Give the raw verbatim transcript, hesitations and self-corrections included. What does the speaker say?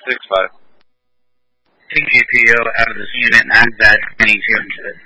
six five. T G P O out of this unit, nine dash twenty-two into it.